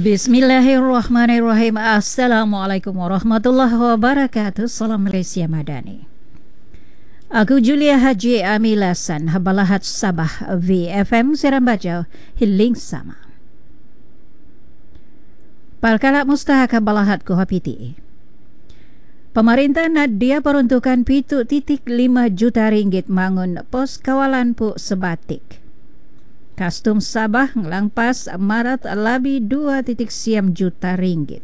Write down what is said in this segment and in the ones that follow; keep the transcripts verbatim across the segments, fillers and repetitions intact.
Bismillahirrahmanirrahim. Assalamualaikum warahmatullahi wabarakatuh. Salam Malaysia Madani. Aku Julia Haji Amilasan, Habalahat Sabah V F M Seram Bajau, Hiling Sama. Palkala mustahak Habalahat Kuhapiti. Pemerintah nak dia peruntukan pitu titik lima juta ringgit mangun pos kawalan pu sebatik. Kastum Sabah ngelangpas Maret labi dua titik siam juta ringgit.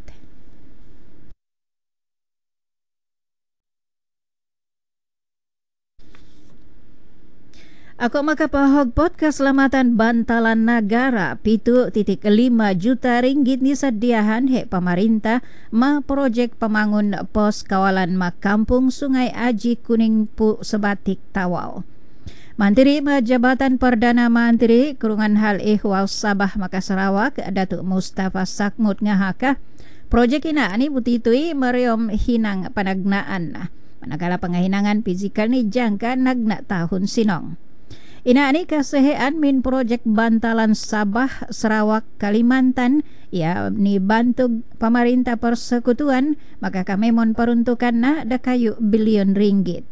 Aku maka pahog pot keselamatan bantalan negara pitu titik lima juta ringgit disediahan hek pemerintah ma projek pemangun pos kawalan ma kampung Sungai Aji Kuning pu sebatik Tawau. Menteri Jabatan Perdana Menteri Kurungan Hal Ehwal Sabah Maka Sarawak Datuk Mustafa Sakmut ngahakah projek ina ni butitui meriom hinang panagnaan. Manakala pengahinangan fizikal ni jangka nagna tahun sinong. Ina ni kasehean min projek bantalan Sabah Sarawak Kalimantan ya ni bantu pemerintah persekutuan maka kami mon peruntukan na dakayu bilion ringgit.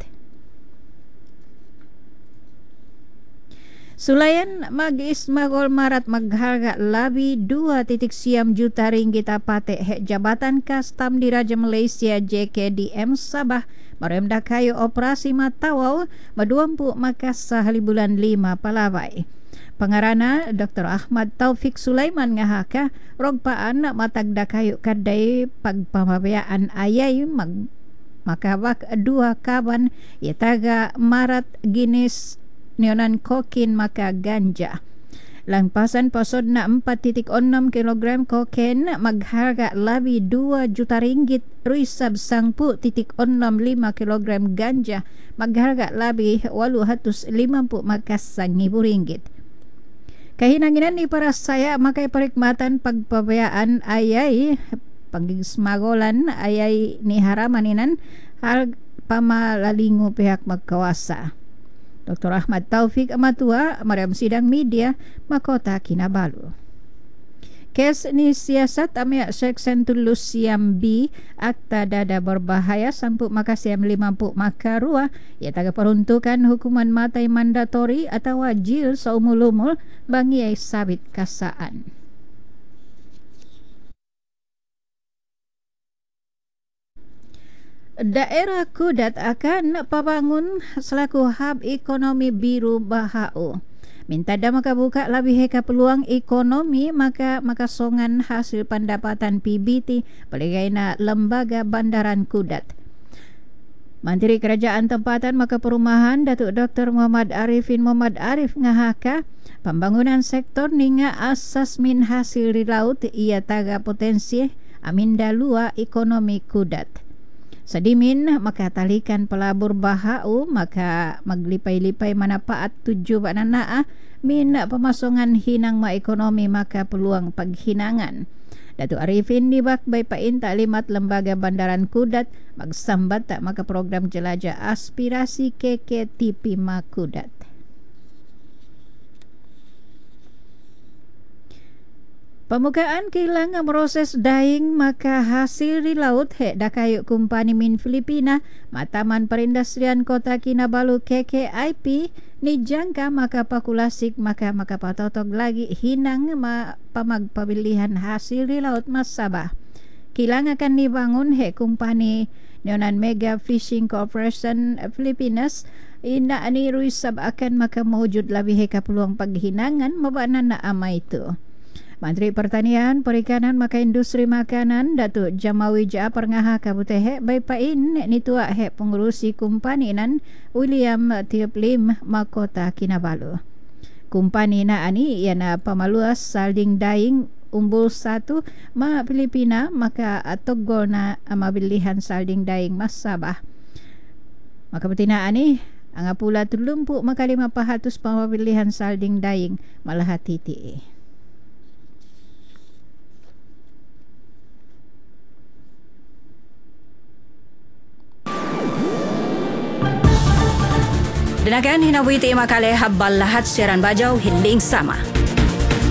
Sulayan magis magol marat magharga labi dua titik siam juta ringgit apate hek Jabatan Kastam Diraja Malaysia J K D M Sabah marem dakayu operasi matawau maduampu Makassar hali bulan lima palawai. Pengarana Doktor Ahmad Taufik Sulaiman ngahaka rogpaan matag dakayu kadai pagpamabayaan ayay mag makabak dua kaban yataga marat ginis nionan kokin maka ganja. Langpasan posod na empat titik enam kilogram kokain magharga labi dua juta ringgit. Ruisab sangpu titik enam lima kilogram ganja magharga labi walu hatus lima puluh makasang ibu ringgit. Kahinanginan ni para saya makai perikmatan pagpabayaan ayay panggismagolan ayay ni haramaninan hal pamalalingo pihak magkawasa. Doktor Ahmad Taufik Amatua, Mariam Sidang Media, Makota Kinabalu. Kes ni siasat amia Seksen Tulus Siam B, Akta Dada Berbahaya Sampuk Makasiam lima puluh Makarua, ia taga peruntukan hukuman matai mandatori atau wajil saumul-umul bangiai sabit kasaan. Daerah Kudat akan pabangun selaku hub ekonomi biru Bahau. Minta dah maka buka lebih heka peluang ekonomi maka maka songan hasil pendapatan P B T pelegaina lembaga bandaran Kudat. Menteri Kerajaan Tempatan maka Perumahan Datuk Doktor Muhammad Arifin Muhammad Arif ngahaka pembangunan sektor ninga asas min hasil di laut ia taga potensi aminda lua ekonomi Kudat. Sedimin maka talikan pelabur Bahau maka maglipai-lipai manfaat tuju banana min pemasongan hinang ma ekonomi maka peluang paghinangan. Datuk Arifin dibak by pain taklimat lembaga bandaran Kudat magsambat tak maka program jelajah aspirasi K K T P Ma Kudat. Pemukaan kilang proses daing maka hasil di laut hek dakayuk kumpani min Filipina Mataman Perindustrian Kota Kinabalu K K I P ni jangka maka pakulasik maka maka patotok lagi hinang ma pamagpabilihan hasil di laut Mas Sabah. Kilang akan dibangun hek kumpani Nyonan Mega Fishing Corporation Filipinas ina ani ruisab akan maka mewujud lebih heka peluang paghinangan mabana na ama itu. Menteri Pertanian, Perikanan maka Industri Makanan Datuk Jamawi Jaafar ngaha kabutehe bai pain ni tua he pengurusi kumpani nan William Tiup Lim Makota Kinabalu. Kumpani na ani iana pamaluas salding daing umbul satu ma Filipina maka atogol na amabilihan salding daing Mas Sabah. Maka betina ani anga pula tulumpu maka lima pahatus pamabilihan salding daing malahati T A. Dinakan hinawiti makale habal lahat siaran bajau hiling sama.